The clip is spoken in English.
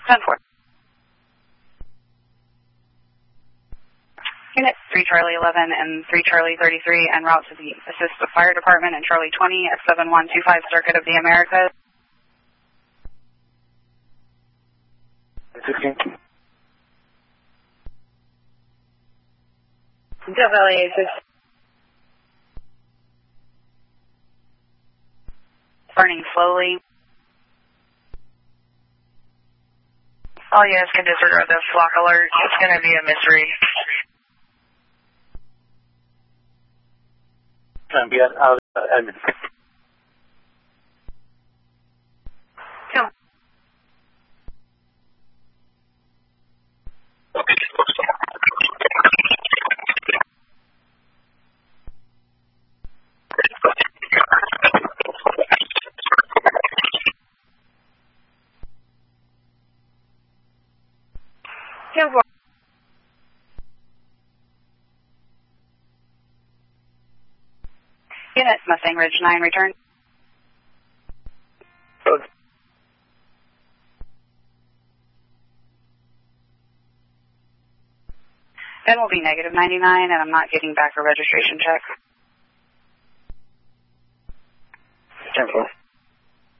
10-4. Unit 3 Charlie 11 and 3 Charlie 33 en route to the assist the fire department in Charlie 20 at 7125 Circuit of the Americas. WLA 6. Burning slowly. All units can disregard this flock alert. It's going to be a mystery. Admin. Come. Come. Unit Mustang Ridge 9, return. Then will be negative 99, and I'm not getting back a registration check. 10-4.